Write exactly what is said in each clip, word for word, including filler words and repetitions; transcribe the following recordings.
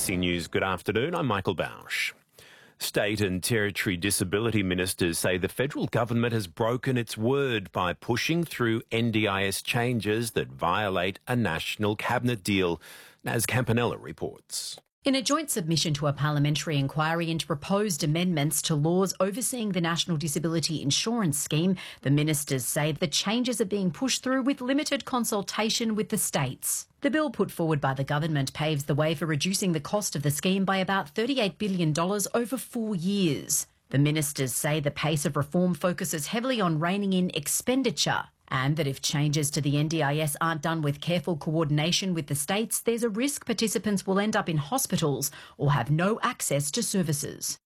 A B C News, good afternoon. I'm Michael Bausch. State and Territory disability ministers say the federal government has broken its word by pushing through N D I S changes that violate a national cabinet deal, Naz Campanella reports. In a joint submission to a parliamentary inquiry into proposed amendments to laws overseeing the National Disability Insurance Scheme, the ministers say the changes are being pushed through with limited consultation with the states. The bill put forward by the government paves the way for reducing the cost of the scheme by about thirty-eight billion dollars over four years. The ministers say the pace of reform focuses heavily on reining in expenditure, and that if changes to the N D I S aren't done with careful coordination with the states, there's a risk participants will end up in hospitals or have no access to services.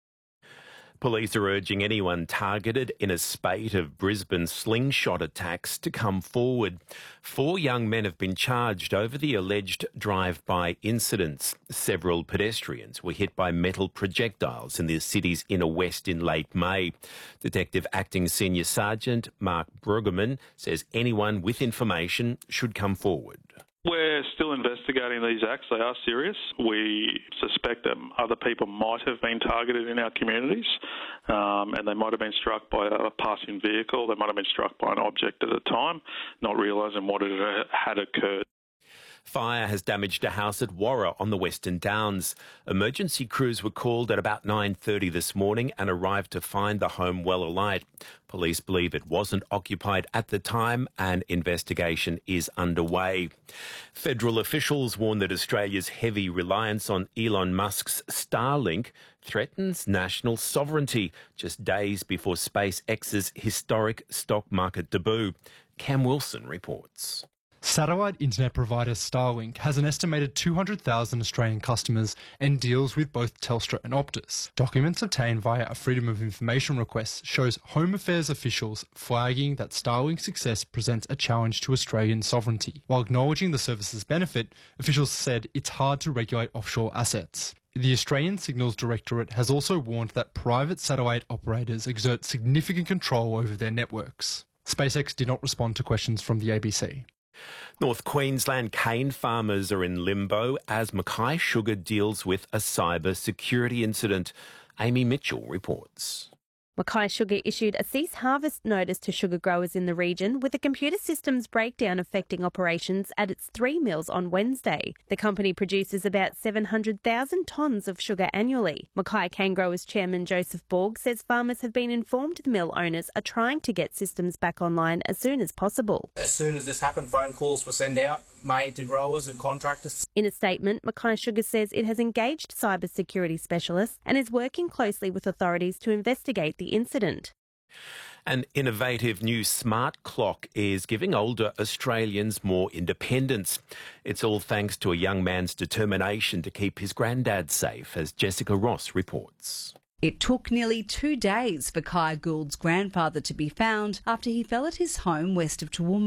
Police are urging anyone targeted in a spate of Brisbane slingshot attacks to come forward. Four young men have been charged over the alleged drive-by incidents. Several pedestrians were hit by metal projectiles in the city's inner west in late May. Detective Acting Senior Sergeant Mark Brueggemann says anyone with information should come forward. We're still investigating these acts. They are serious. We suspect that other people might have been targeted in our communities, um, and they might have been struck by a passing vehicle. They might have been struck by an object at the time, not realising what had, had occurred. Fire has damaged a house at Warra on the Western Downs. Emergency crews were called at about nine thirty this morning and arrived to find the home well alight. Police believe it wasn't occupied at the time and investigation is underway. Federal officials warn that Australia's heavy reliance on Elon Musk's Starlink threatens national sovereignty just days before SpaceX's historic stock market debut. Cam Wilson reports. Satellite internet provider Starlink has an estimated two hundred thousand Australian customers and deals with both Telstra and Optus. Documents obtained via a Freedom of Information request shows Home Affairs officials flagging that Starlink's success presents a challenge to Australian sovereignty. While acknowledging the service's benefit, officials said it's hard to regulate offshore assets. The Australian Signals Directorate has also warned that private satellite operators exert significant control over their networks. SpaceX did not respond to questions from the A B C. North Queensland cane farmers are in limbo as Mackay Sugar deals with a cyber security incident. Amy Mitchell reports. Mackay Sugar issued a cease harvest notice to sugar growers in the region with a computer systems breakdown affecting operations at its three mills on Wednesday. The company produces about seven hundred thousand tonnes of sugar annually. Mackay Cane Growers Chairman Joseph Borg says farmers have been informed the mill owners are trying to get systems back online as soon as possible. As soon as this happened, phone calls were sent out, made to growers and contractors. In a statement, Mackay Sugar says it has engaged cyber security specialists and is working closely with authorities to investigate the incident. An innovative new smart clock is giving older Australians more independence. It's all thanks to a young man's determination to keep his granddad safe, as Jessica Ross reports. It took nearly two days for Kai Gould's grandfather to be found after he fell at his home west of Toowoomba.